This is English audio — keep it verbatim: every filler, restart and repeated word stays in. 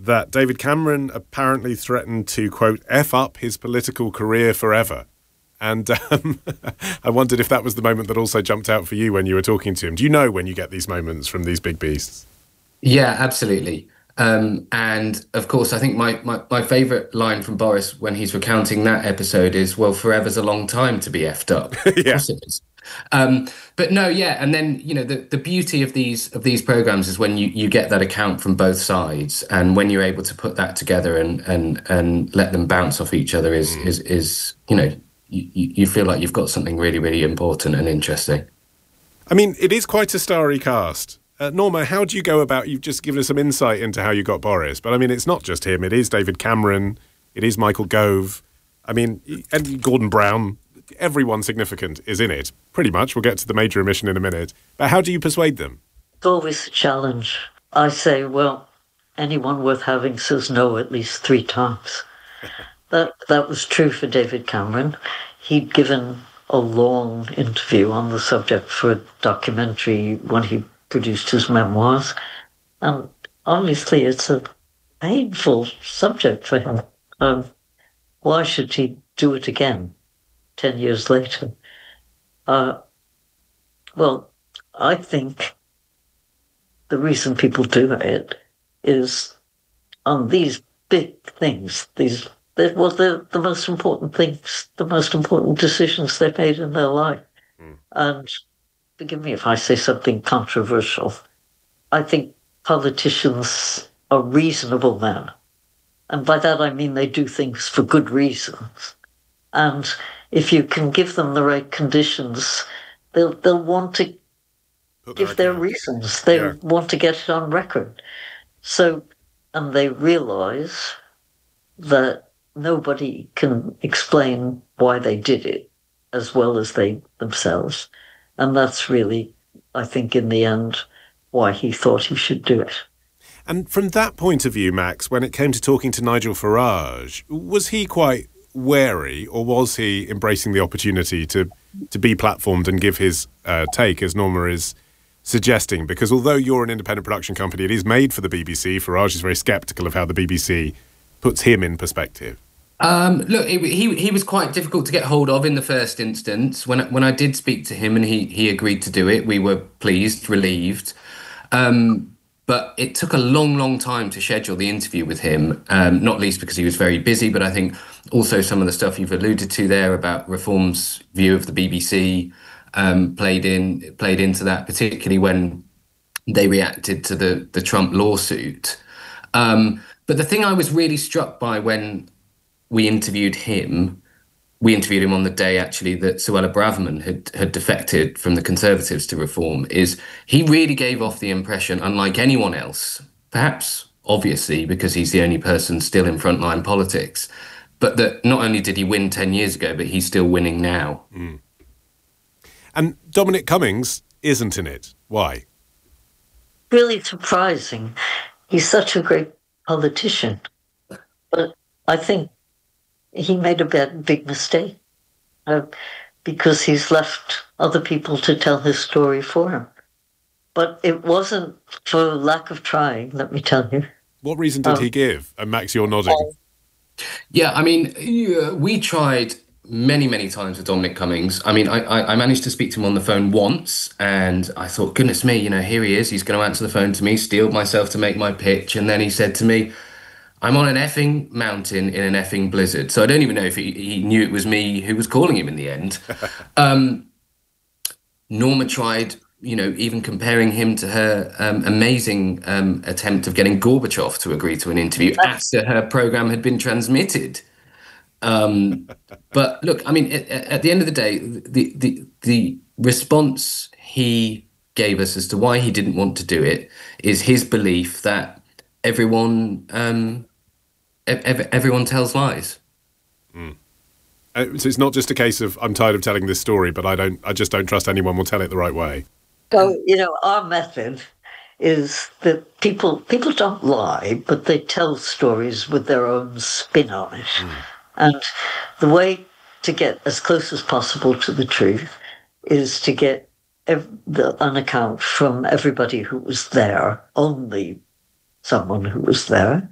that David Cameron apparently threatened to, quote, F up his political career forever. And um, I wondered if that was the moment that also jumped out for you when you were talking to him. Do you know when you get these moments from these big beasts? Yeah, absolutely. Um, and of course, I think my, my, my favourite line from Boris when he's recounting that episode is, well, forever's a long time to be effed up. Yeah. Of course it is. Um, but no, yeah. And then, you know, the, the beauty of these of these programs is when you, you get that account from both sides, and when you're able to put that together and and and let them bounce off each other is mm. is is, you know, you, you feel like you've got something really, really important and interesting. I mean, it is quite a starry cast. Uh, Norma, how do you go about, you've just given us some insight into how you got Boris, but I mean, it's not just him, it is David Cameron, it is Michael Gove, I mean, and Gordon Brown, everyone significant is in it, pretty much. We'll get to the major omission in a minute. But how do you persuade them? It's always a challenge. I say, well, anyone worth having says no at least three times. that that was true for David Cameron. He'd given a long interview on the subject for a documentary when he produced his memoirs. And obviously it's a painful subject for him. Um, why should he do it again ten years later? Uh, well, I think the reason people do it is on these big things, these, well, they're the most important things, the most important decisions they've made in their life. Mm. And forgive me if I say something controversial, I think politicians are reasonable men. And by that I mean they do things for good reasons. And if you can give them the right conditions, they'll they'll want to Put give their reasons. They yeah. want to get it on record. So, and they realize that nobody can explain why they did it as well as they themselves. And that's really, I think, in the end, why he thought he should do it. And from that point of view, Max, when it came to talking to Nigel Farage, was he quite wary, or was he embracing the opportunity to, to be platformed and give his uh, take, as Norma is suggesting? Because although you're an independent production company, it is made for the B B C. Farage is very sceptical of how the B B C puts him in perspective. Um, look, he, he he was quite difficult to get hold of in the first instance. When when I did speak to him and he he agreed to do it, we were pleased, relieved. Um, but it took a long, long time to schedule the interview with him, um, not least because he was very busy, but I think also some of the stuff you've alluded to there about Reform's view of the B B C um, played in played into that, particularly when they reacted to the the Trump lawsuit. Um, but the thing I was really struck by when we interviewed him, we interviewed him on the day, actually, that Suella Braverman had, had defected from the Conservatives to Reform, is he really gave off the impression, unlike anyone else, perhaps obviously because he's the only person still in frontline politics, but that not only did he win ten years ago, but he's still winning now. Mm. And Dominic Cummings isn't in it. Why? Really surprising. He's such a great politician. But I think he made a bad, big mistake uh, because he's left other people to tell his story for him. But it wasn't for lack of trying, let me tell you. What reason did um, he give? And Max, you're nodding. Uh, yeah, I mean, yeah, we tried many, many times with Dominic Cummings. I mean, I, I, I managed to speak to him on the phone once, and I thought, goodness me, you know, here he is. He's going to answer the phone to me, steeled myself to make my pitch. And then he said to me, I'm on an effing mountain in an effing blizzard. So I don't even know if he, he knew it was me who was calling him in the end. um, Norma tried, you know, even comparing him to her um, amazing um, attempt of getting Gorbachev to agree to an interview after her program had been transmitted. Um, but look, I mean, at, at the end of the day, the, the, the response he gave us as to why he didn't want to do it is his belief that everyone... Um, Everyone tells lies. Mm. Uh, so it's not just a case of I'm tired of telling this story, but I don't. I just don't trust anyone will tell it the right way. So you know, our method is that people people don't lie, but they tell stories with their own spin on it. Mm. And the way to get as close as possible to the truth is to get ev- the, an account from everybody who was there, only someone who was there.